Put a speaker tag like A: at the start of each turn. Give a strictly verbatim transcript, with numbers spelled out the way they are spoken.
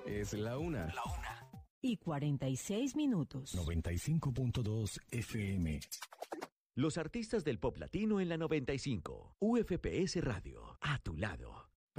A: Es la una.
B: La una.
C: Y cuarenta y seis minutos.
A: noventa y cinco punto dos F M.
D: Los artistas del pop latino en la noventa y cinco. U F P S Radio. A tu lado.